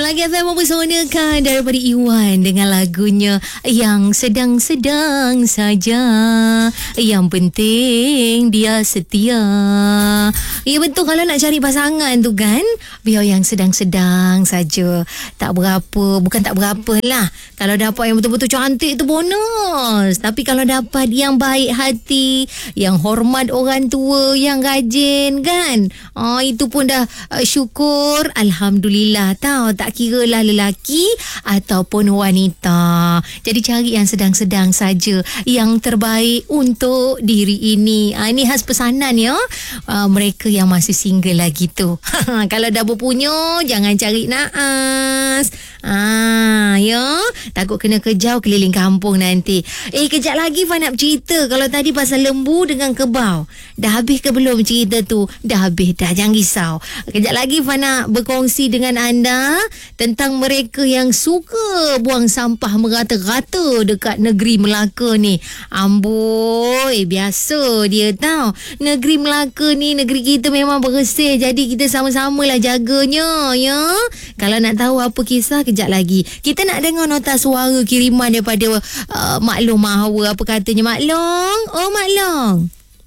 Lagi FM mempesonakan daripada Iwan dengan lagunya Yang Sedang-Sedang Saja. Yang penting dia setia. Ya betul, kalau nak cari pasangan tu kan, biar yang sedang-sedang saja. Tak berapa, bukan tak berapa lah. Kalau dapat yang betul-betul cantik tu bonus. Tapi kalau dapat yang baik hati, yang hormat orang tua, yang rajin kan, itu pun dah syukur. Alhamdulillah tau. Tak kira lah lelaki ataupun wanita. Jadi cari yang sedang-sedang saja, yang terbaik untuk diri ini. Ini khas pesanan ya. Mereka yang masih single lagi tu. Kalau dah berpunya, jangan cari naas. Ya, takut kena kejau keliling kampung nanti. Kejap lagi Fah nak cerita. Kalau tadi pasal lembu dengan kebau, dah habis ke belum cerita tu? Dah habis dah, jangan risau. Kejap lagi Fah nak berkongsi dengan anda tentang mereka yang suka buang sampah merata-rata dekat negeri Melaka ni. Amboi, biasa dia tahu. Negeri Melaka ni, negeri kita memang bersih. Jadi kita sama-samalah jaganya ya. Kalau nak tahu apa kisah, kejap lagi kita nak dengar nota suara kiriman daripada Mak Long Mahawa. Apa katanya Mak Long? Oh Mak Long,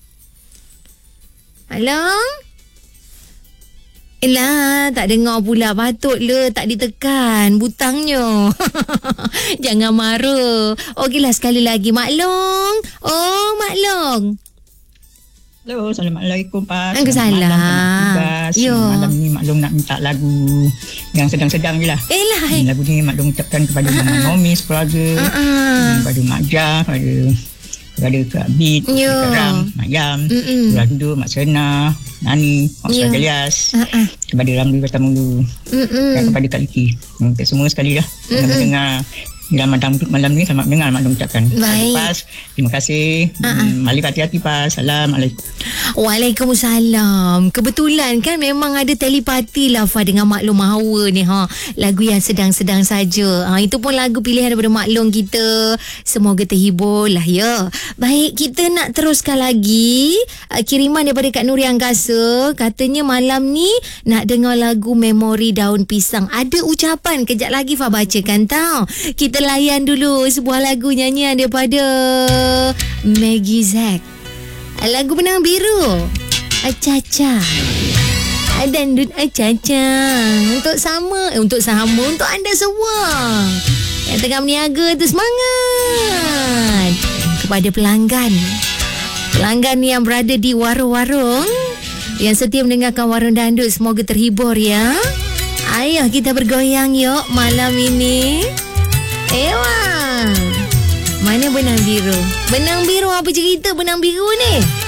Mak Long? Elah, tak dengar pula. Patutlah tak ditekan butangnya. Jangan marah. Okeylah, sekali lagi Mak Long. Oh Mak Long. Hello, Assalamualaikum Pak. Waalaikumsalam. Malam ni Mak Long nak minta lagu yang sedang-sedang je lah. Lagu ni Mak Long ucapkan kepada Mama Nomis, keluarga, kepada Mak Jah, kepada Kak Bit, Kak Ram, Mak Yam, Kak Duduk, Mak Serna, Nani, Mak Ustaz Elias, kepada Ramli Batamulu, dan kepada Kak Liki. Semua sekali lah dengar dalam malam ni. Selamat mendengar Mak Long ucapkan. Baik. Pas, terima kasih. Malik hati-hati Pas. Assalamualaikum. Waalaikumsalam. Kebetulan kan memang ada telepati lah Fah dengan Mak Long Mahawa ni. Lagu yang sedang-sedang saja. Itu pun lagu pilihan daripada Mak Long kita. Semoga terhibur lah ya. Baik, kita nak teruskan lagi kiriman daripada Kak Nuri Angkasa. Katanya malam ni nak dengar lagu Memori Daun Pisang. Ada ucapan, kejap lagi Fah bacakan tau. Kita layan dulu sebuah lagu nyanyian daripada Maggie Zack. Lagu Benang Biru, Acaca dan Dun Acaca. Untuk anda semua yang tengah berniaga tu, semangat. Kepada pelanggan yang berada di warung-warung, yang setia mendengarkan Warung Dandut, semoga terhibur ya. Ayo kita bergoyang yuk malam ini. Ewa, mana benang biru? Benang biru, apa cerita benang biru ni?